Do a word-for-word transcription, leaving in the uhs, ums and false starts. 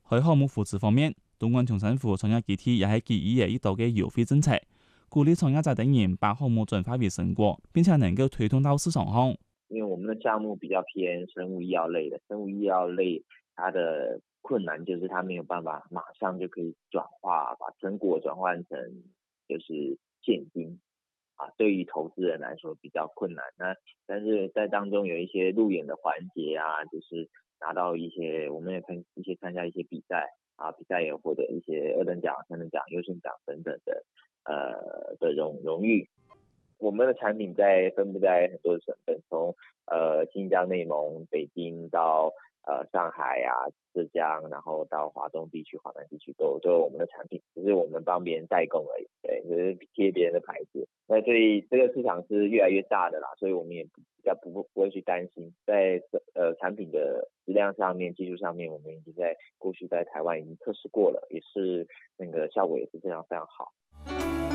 喺項目扶持方面，東莞重新府創業基地也係其一年一度嘅優惠政策，鼓勵創業者等人把項目轉化為成果，並且能夠推動到市場上。 因為我們的項目比較偏生物醫藥類的，生物醫藥類它的困難就是它沒有辦法馬上就可以轉化，把成果轉換成就是現金，啊，對於投資人來說比較困難。那但是在當中有一些路演的環節啊，就是拿到一些，我們也參一些參加一些比賽啊，比賽也獲得一些二等獎、三等獎、優勝獎等等的，呃的榮榮譽。我們的產品在分布在很多省份，從呃新疆、內蒙、北京到呃上海啊、浙江，然後到華東地區、華南地區都都有我們的產品，只是我們幫別人代工而已，對，就是貼別人的牌子。那所以這個市場是越來越大的啦，所以我們也比較不不會去擔心，在呃產品的質量上面、技術上面，我們已經在過去在台灣已經測試過了，也是那個效果也是非常非常好。